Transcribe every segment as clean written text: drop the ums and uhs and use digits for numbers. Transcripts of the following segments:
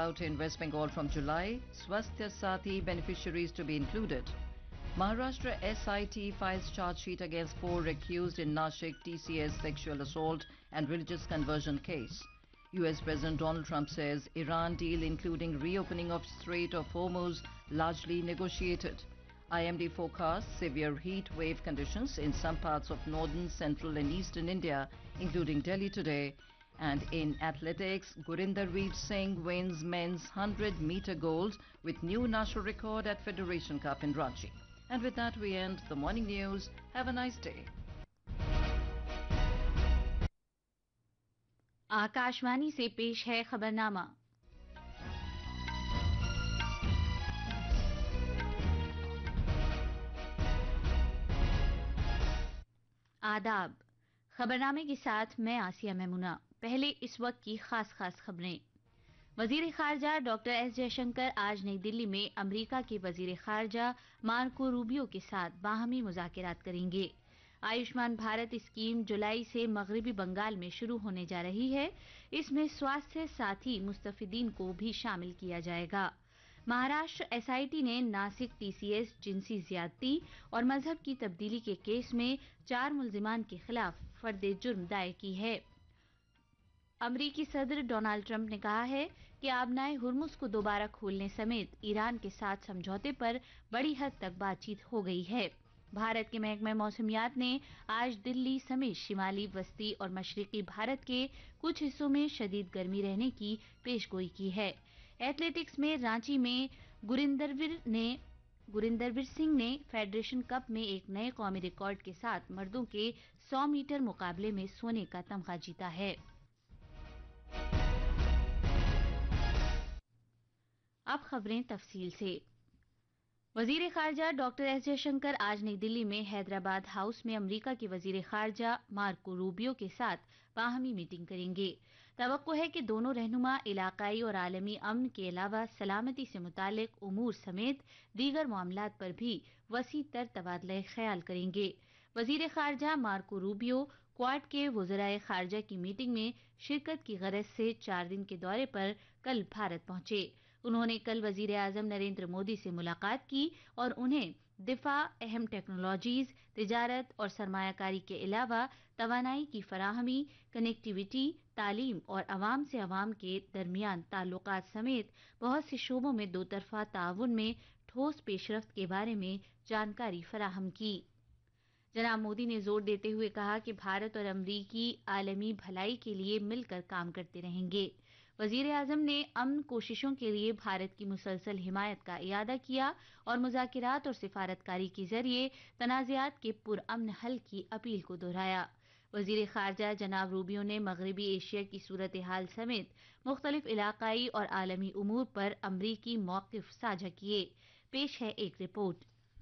out in West Bengal from July. Swasthya Sathi beneficiaries to be included. Maharashtra SIT files charge sheet against 4 accused in Nashik TCS sexual assault and religious conversion case. US President Donald Trump says Iran deal including reopening of Strait of Hormuz largely negotiated. IMD forecasts severe heat wave conditions in some parts of northern, central and eastern India, including Delhi today. And in athletics, Gurinder Singh wins men's 100-meter gold with new national record at Federation Cup in Ranchi. And with that, we end the morning news. Have a nice day. Akashvani से पेश है खबरनामा। आदाब। खबरनामे के साथ मैं आसिया मेमुना। पहले इस वक्त की खास खबरें। वजीर खारजा डॉक्टर एस जयशंकर आज नई दिल्ली में अमेरिका के वजीर खारजा मार्को रूबियो के साथ बाहमी मुज़ाकरात करेंगे। आयुष्मान भारत स्कीम जुलाई से मगरबी बंगाल में शुरू होने जा रही है। इसमें स्वास्थ्य साथी मुस्तफिदीन को भी शामिल किया जाएगा। महाराष्ट्र एसआईटी ने नासिक टीसीएस जिनसी ज्यादती और मजहब की तब्दीली के केस में 4 मुल्जिमान के खिलाफ फर्द जुर्म दायर की है। अमरीकी सदर डोनाल्ड ट्रंप ने कहा है कि आबनाए हुर्मुज को दोबारा खोलने समेत ईरान के साथ समझौते पर बड़ी हद तक बातचीत हो गई है। भारत के महकमा मौसमियात ने आज दिल्ली समेत शिमाली, वस्ती और मशरकी भारत के कुछ हिस्सों में शदीद गर्मी रहने की पेशगोई की है। एथलेटिक्स में रांची में गुरिंदरवीर सिंह ने फेडरेशन कप में एक नए कौमी रिकॉर्ड के साथ मर्दों के 100 मीटर मुकाबले में सोने का तमगा जीता है। अब खबरें तफसील से। वजीर खारजा डॉक्टर एस जयशंकर आज नई दिल्ली में हैदराबाद हाउस में अमेरिका के वजीर खारजा मार्को रूबियो के साथ बाहमी मीटिंग करेंगे। तवक्को है कि दोनों रहनुमा इलाकाई और आलमी अमन के अलावा सलामती से मुतालिक उमूर समेत दीगर मामलात पर भी वसी तर तबादला ख्याल करेंगे। वजीर खारजा मार्को रूबियो क्वाड के वज़राए खारजा की मीटिंग में शिरकत की गरज से 4 दिन के दौरे पर कल भारत पहुंचे। उन्होंने कल वजीर आजम नरेंद्र मोदी से मुलाकात की और उन्हें दिफा, अहम टेक्नोलॉजीज, तिजारत और सरमायाकारी के अलावा तवानाई की फराहमी, कनेक्टिविटी, तालीम और अवाम से अवाम के दरमियान ताल्लुकात समेत बहुत से शोबों में दो तरफा ताउन में ठोस पेशरफ्त के बारे में जानकारी फराहम की। जनाब मोदी ने जोर देते हुए कहा कि भारत और अमरीकी आलमी भलाई के लिए मिलकर काम करते रहेंगे। वजीर आजम ने अमन कोशिशों के लिए भारत की मुसलसल हिमायत का इयादा किया और मुज़ाकिरात और सिफारतकारी के जरिए तनाज़ात के पुरअमन हल की अपील को दोहराया। वजीर खारजा जनाब रूबियो ने मगरबी एशिया की सूरत हाल समेत मुख्तलिफ इलाकाई और आलमी उमूर पर अमरीकी मौक़िफ़ साझा किए। पेश है एक रिपोर्ट।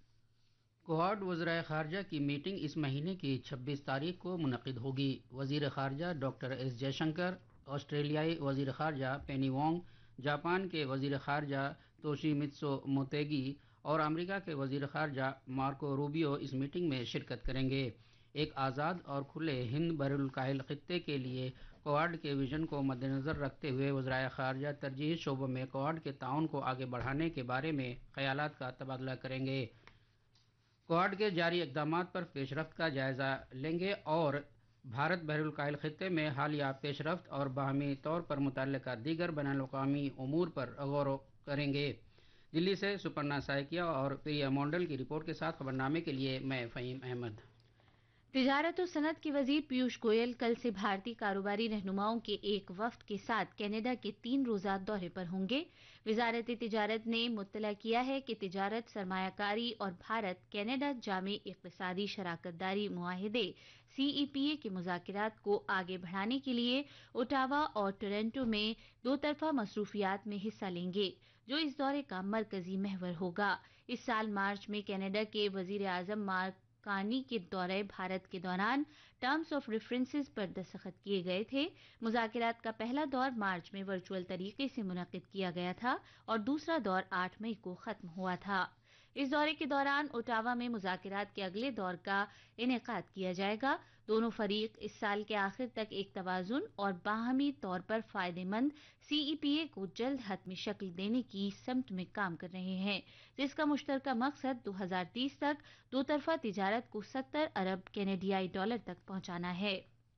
क्वाड वज़राए खारजा की मीटिंग इस महीने की 26 तारीख को मुनक़िद होगी। वज़ीर खारजा डॉक्टर एस जयशंकर, ऑस्ट्रेलियाई वज़ीर खारजा पेनी वोंग, जापान के वज़ीर खारजा तोशिमित्सु मोतेगी और अमेरिका के वज़ीर खारजा मार्को रूबियो इस मीटिंग में शिरकत करेंगे। एक आज़ाद और खुले हिंद बहरुल ख़ित्ते के लिए क्वाड के विजन को मद्देनज़र रखते हुए वज़राए खारजा तरजीही शोबों में क्वाड के ताउन को आगे बढ़ाने के बारे में ख़यालात का तबादला करेंगे। क्वाड के जारी इक़दामात पर पेशरफ्त का जायज़ा लेंगे और भारत बहरुल ख़ित्ते में हालिया पेशरफ्त और बाहमी तौर पर मुतल्लिक़ा दीगर बैनुल-अक़वामी उमूर पर गौर करेंगे। दिल्ली से सुपर्णा साइकिया और प्रिया मोंडल की रिपोर्ट के साथ खबरनामे के लिए मैं फ़हीम अहमद। तिजारत और सनत के वजीर पीयूष गोयल कल से भारतीय कारोबारी रहनुमाओं के एक वफ्द के साथ कनाडा के 3 रोज़ा दौरे पर होंगे। वजारत तिजारत ने मुत्तला किया है कि तिजारत, सरमायाकारी और भारत कनाडा जामे इक़्तिसादी शराकतदारी मुआहिदे CEPA के मुज़ाकिरात को आगे बढ़ाने के लिए ओटावा और टोरंटो में दो तरफा मसरूफियात में हिस्सा लेंगे, जो इस दौरे का मरकजी महवर होगा। इस साल मार्च में कनाडा के वजीर आजम मार्क कार्नी के दौरे भारत के दौरान टर्म्स ऑफ रेफरेंसेस पर दस्तखत किए गए थे। मुज़ाकिरात का पहला दौर मार्च में वर्चुअल तरीके से मुनक़िद किया गया था और दूसरा दौर 8 मई को ख़त्म हुआ था। इस दौरे के दौरान ओटावा में मुज़ाकिरात के अगले दौर का इनेकाद किया जाएगा। दोनों फरीक इस साल के आखिर तक एक तवाजुन और बाहमी तौर पर फायदेमंद CEPA को जल्द हतमी शक्ल देने की समत में काम कर रहे हैं, जिसका मुश्तरका मकसद 2030 तक दो तरफा तिजारत को 70 अरब कैनेडियाई डॉलर तक पहुंचाना है।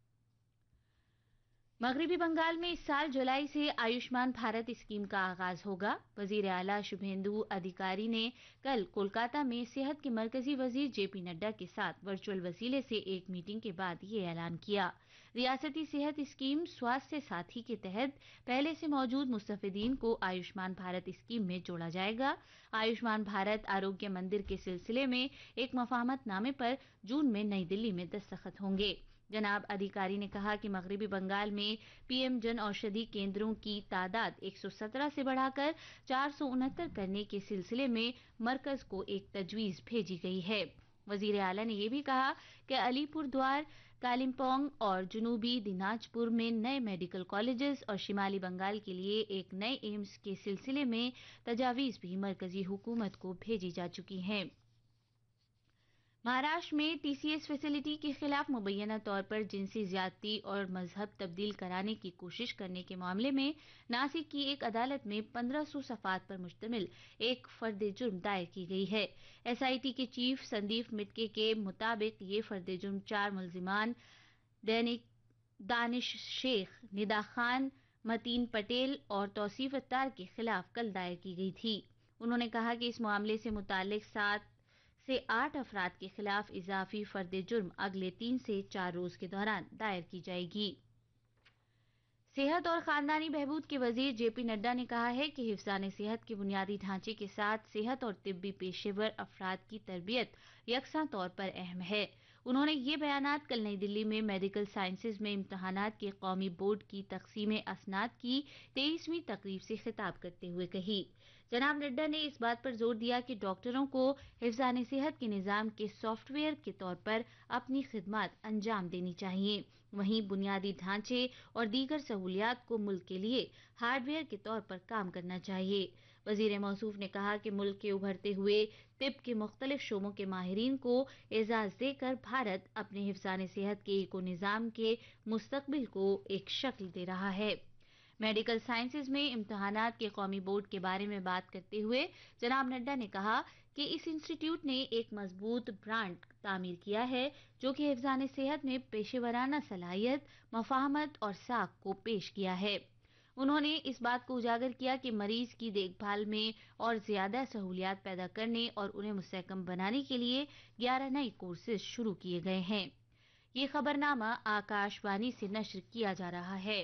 मगरबी बंगाल में इस साल जुलाई से आयुष्मान भारत स्कीम का आगाज होगा। वजीर आला शुभेंदु अधिकारी ने कल कोलकाता में सेहत के मरकजी वजीर JP नड्डा के साथ वर्चुअल वसीले से एक मीटिंग के बाद ये ऐलान किया। रियासती सेहत स्कीम स्वास्थ्य साथी के तहत पहले से मौजूद मुस्तफिदीन को आयुष्मान भारत स्कीम में जोड़ा जाएगा। आयुष्मान भारत आरोग्य मंदिर के सिलसिले में एक मफाहमतनामे पर जून में नई दिल्ली में दस्तखत होंगे। जनाब अधिकारी ने कहा कि मगरबी बंगाल में PM जन औषधि केंद्रों की तादाद 117 से बढ़ाकर 469 करने के सिलसिले में मरकज को एक तजवीज भेजी गई है। वजीर आला ने यह भी कहा कि अलीपुरद्वार, कालिम्पोंग और जुनूबी दिनाजपुर में नए मेडिकल कॉलेजेस और शिमाली बंगाल के लिए एक नए एम्स के सिलसिले में तजावीज भी मरकजी हुकूमत को भेजी जा चुकी हैं। महाराष्ट्र में TCS फैसिलिटी के खिलाफ मुबैना तौर पर जिनसी ज्यादती और मजहब तब्दील कराने की कोशिश करने के मामले में नासिक की एक अदालत में 1500 सफात पर मुश्तमिल एक फर्द जुर्म दायर की गई है। SIT के चीफ संदीप मिटके के मुताबिक ये फर्द जुर्म 4 मुल्जिमान दानिश शेख, निदा खान, मतीन पटेल और तौसीफ अत्तार के खिलाफ कल दायर की गई थी। उन्होंने कहा कि इस मामले से मुताल्लिक 7 से 8 अफराद के खिलाफ इजाफी फर्द जुर्म अगले 3 से 4 रोज के दौरान दायर की जाएगी। सेहत और खानदानी बहबूद के वजीर JP नड्डा ने कहा है कि हिफ्ज़ान सेहत के बुनियादी ढांचे के साथ सेहत और तिब्बी पेशेवर अफराद की तरबियत यकसा तौर पर अहम है। उन्होंने ये बयानात कल नई दिल्ली में मेडिकल साइंसेज में इम्तहानात के कौमी बोर्ड की तकसीम असनाद की 23वीं तकरीब से खिताब करते हुए कही। जनाब नड्डा ने इस बात पर जोर दिया कि डॉक्टरों को हिफ्ज़ान सेहत के निज़ाम के सॉफ्टवेयर के तौर पर अपनी खिदमत अंजाम देनी चाहिए। वहीं बुनियादी ढांचे और दीगर सहूलियात को मुल्क के लिए हार्डवेयर के तौर पर काम करना चाहिए। वजीर मौसूफ ने कहा कि मुल्क के उभरते हुए तिब के मुख्तलिफ शोबों के माहिरीन को एजाज देकर भारत अपने हिफ्ज़ान सेहत के इको निज़ाम के मुस्तकबिल को एक शक्ल दे रहा है। मेडिकल साइंसेज में इम्तहानात के कौमी बोर्ड के बारे में बात करते हुए जनाब नड्डा ने कहा कि इस इंस्टीट्यूट ने एक मजबूत ब्रांड तामीर किया है जो कि हिफ्ज़ान सेहत में पेशेवराना सलाहियत, मफाहमत और साख को पेश किया है। उन्होंने इस बात को उजागर किया कि मरीज की देखभाल में और ज्यादा सहूलियात पैदा करने और उन्हें मुस्तहकम बनाने के लिए 11 नए कोर्सेज शुरू किए गए हैं। ये खबरनामा आकाशवाणी से नश्र किया जा रहा है।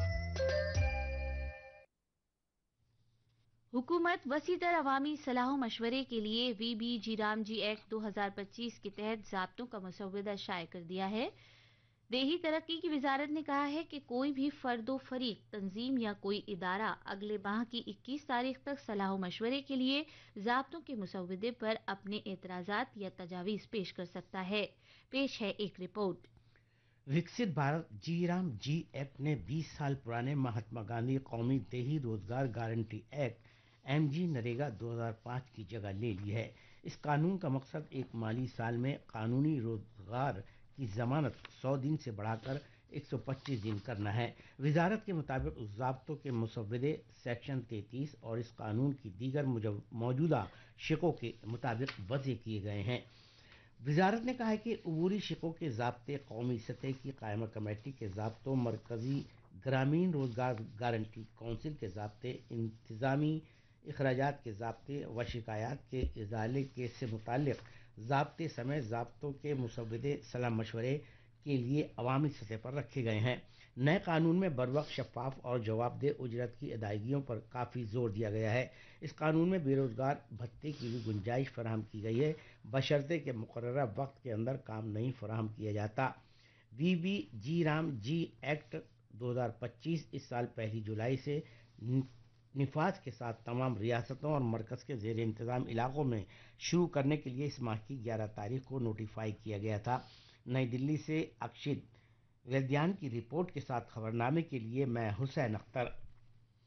हुकूमत वसीतर अवामी सलाह मशवरे के लिए VBG रामजी एक्ट 2025 के तहत ज़ाब्तों का मसौदा शाये कर दिया है। देही तरक्की की वजारत ने कहा है कि कोई भी फर्दो फरीक, तंजीम या कोई इदारा अगले माह की 21 तारीख तक सलाह मशवरे के लिए ज़ाब्तों के मसौदे पर अपने एतराज़ात या तजावीज़ पेश कर सकता है। पेश है एक रिपोर्ट। विकसित भारत जी एक्ट ने 20 साल पुराने महात्मा गांधी कौमी देही रोजगार गारंटी एक्ट MG नरेगा 2005 की जगह ले ली है। इस कानून का मकसद एक माली साल में कानूनी रोजगार की जमानत 100 दिन से बढ़ाकर 125 दिन करना है। वजारत के मुताबिक उस ज़ाब्तों के मुसव्वदे सेक्शन 33 और इस कानून की दीगर मौजूदा शिकों के मुताबिक वज़े किए गए हैं। वजारत ने कहा है कि अबूरी शिकों के ज़ाब्ते, कौमी सतह की कायमा कमेटी के ज़ाब्तों, मरकज़ी ग्रामीण रोजगार गारंटी कौंसिल के ज़ाब्ते, इंतज़ामी अखराजात के ज़ाब्ते व शिकायत के इजाले के से मुताल्लिक़ ज़ाब्ते समेत ज़ाब्तों के मुसव्वदे सलाह मशवरे के लिए अवामी सतह पर रखे गए हैं। नए कानून में बरवक्त, शफाफ और जवाबदेह उजरत की अदायगियों पर काफ़ी जोर दिया गया है। इस कानून में बेरोजगार भत्ते की भी गुंजाइश फराहम की गई है, बशर्ते के मुकर्ररा वक्त के अंदर काम नहीं फराहम किया जाता। VBG रामजी एक्ट 2025 इस साल 1 जुलाई से निफाज के साथ तमाम रियासतों और मरकज़ के ज़ेर इंतज़ाम इलाकों में शुरू करने के लिए इस माह की 11 तारीख को नोटिफाई किया गया था। नई दिल्ली से अक्षित वैद्यान की रिपोर्ट के साथ खबरनामे के लिए मैं हुसैन अख्तर।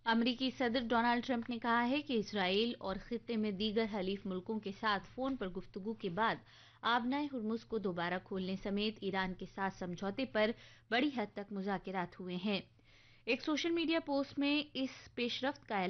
अमरीकी सदर डोनाल्ड ट्रंप ने कहा है कि इसराइल और खित्ते में दीगर हलीफ मुल्कों के साथ फोन पर गुफ्तगू के बाद आबनाए हुर्मुज को दोबारा खोलने समेत ईरान के साथ समझौते पर बड़ी हद तक मुज़ाकरात हुए हैं। एक सोशल मीडिया पोस्ट में इस पेशरफ्त का